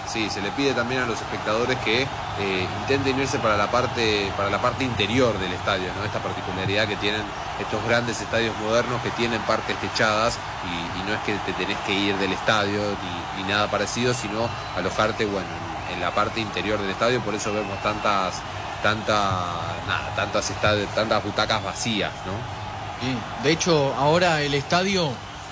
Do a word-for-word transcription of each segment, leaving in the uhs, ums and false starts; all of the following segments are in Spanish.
sí, se le pide también a los espectadores que eh, intenten irse para la parte para la parte interior del estadio, ¿no? Esta particularidad que tienen estos grandes estadios modernos que tienen partes techadas y, y no es que te tenés que ir del estadio ni, ni nada parecido, sino alojarte, bueno, en, en la parte interior del estadio. Por eso vemos tantas tanta nada, tantas estadios, tantas butacas vacías, ¿no? Sí, de hecho, ahora el estadio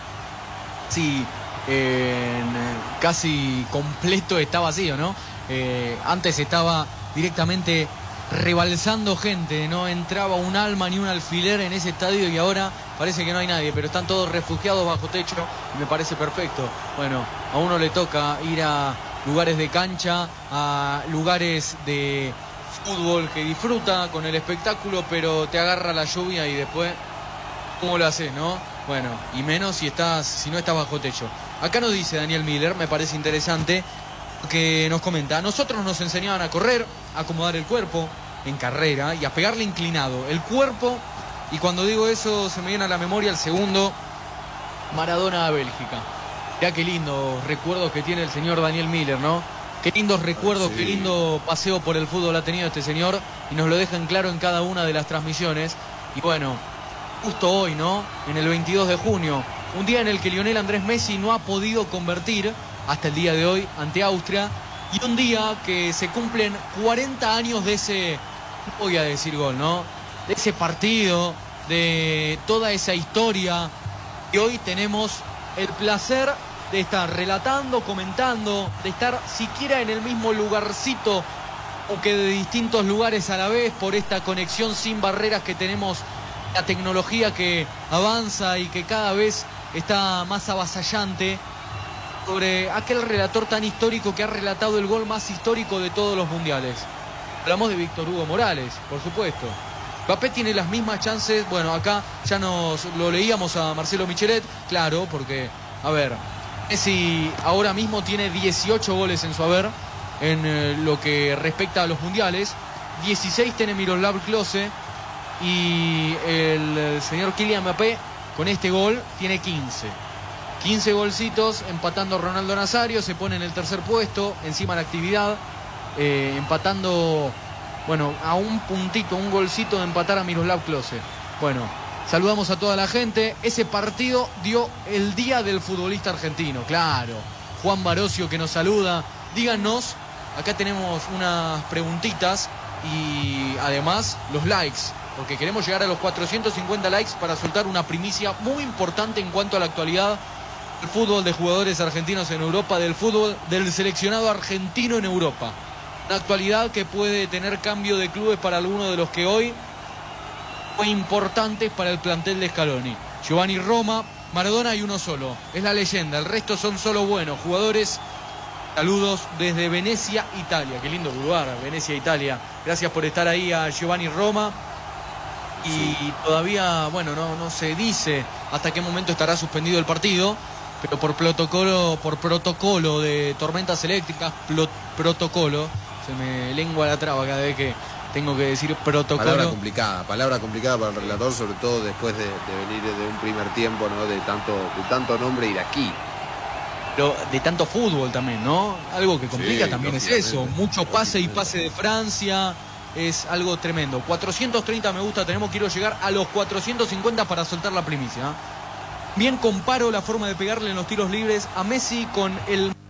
sí, eh, casi completo está vacío, ¿no? Eh, antes estaba directamente rebalsando gente, no entraba un alma ni un alfiler en ese estadio y ahora parece que no hay nadie, pero están todos refugiados bajo techo y me parece perfecto. Bueno, a uno le toca ir a lugares de cancha, a lugares de fútbol que disfruta con el espectáculo, pero te agarra la lluvia y después, ¿cómo lo haces, no? Bueno, y menos si estás, si no estás bajo techo. Acá nos dice Daniel Miller, me parece interesante, que nos comenta: nosotros nos enseñaban a correr, a acomodar el cuerpo en carrera y a pegarle inclinado el cuerpo, y cuando digo eso se me viene a la memoria el segundo Maradona a Bélgica. Ya qué lindo recuerdos que tiene el señor Daniel Miller, ¿no? Qué lindos recuerdos, sí. Qué lindo paseo por el fútbol ha tenido este señor y nos lo dejan claro en cada una de las transmisiones. Y bueno, justo hoy, ¿no? En el veintidós de junio, un día en el que Lionel Andrés Messi no ha podido convertir hasta el día de hoy ante Austria, y un día que se cumplen cuarenta años de ese, no voy a decir gol, ¿no? De ese partido, de toda esa historia, y hoy tenemos el placer de estar relatando, comentando, de estar siquiera en el mismo lugarcito o que de distintos lugares a la vez por esta conexión sin barreras que tenemos, la tecnología que avanza y que cada vez está más avasallante, sobre aquel relator tan histórico que ha relatado el gol más histórico de todos los mundiales. Hablamos de Víctor Hugo Morales, por supuesto. Mbappé tiene las mismas chances. Bueno, acá ya nos lo leíamos a Marcelo Michelet, claro, porque, a ver, Messi ahora mismo tiene dieciocho goles en su haber en eh, lo que respecta a los mundiales. dieciséis tiene Miroslav Klose y el, el señor Kylian Mbappé con este gol tiene quince. quince golcitos, empatando a Ronaldo Nazario, se pone en el tercer puesto, encima de la actividad, eh, empatando, bueno, a un puntito, un golcito de empatar a Miroslav Klose. Bueno, saludamos a toda la gente. Ese partido dio el día del futbolista argentino, claro. Juan Barocio que nos saluda. Díganos, acá tenemos unas preguntitas y además los likes, porque queremos llegar a los cuatrocientos cincuenta likes para soltar una primicia muy importante en cuanto a la actualidad del fútbol de jugadores argentinos en Europa, del fútbol del seleccionado argentino en Europa. Una actualidad que puede tener cambio de clubes para algunos de los que hoy fue importantes para el plantel de Scaloni. Giovanni Roma, Maradona y uno solo. Es la leyenda, el resto son solo buenos jugadores. Saludos desde Venecia, Italia. Qué lindo lugar, Venecia, Italia. Gracias por estar ahí a Giovanni Roma. Y sí, todavía, bueno, no, no se dice hasta qué momento estará suspendido el partido, pero por protocolo, por protocolo de tormentas eléctricas, plot, protocolo, se me lengua la traba cada vez que tengo que decir protocolo. Palabra complicada, palabra complicada para el relator, sobre todo después de, de venir de un primer tiempo, ¿no? De tanto, de tanto nombre iraquí. Pero de tanto fútbol también, ¿no? Algo que complica, sí, también es eso. Mucho pase y pase de Francia. Es algo tremendo. cuatrocientos treinta me gusta. Tenemos que ir a llegar a los cuatrocientos cincuenta para soltar la primicia. Bien comparo la forma de pegarle en los tiros libres a Messi con el...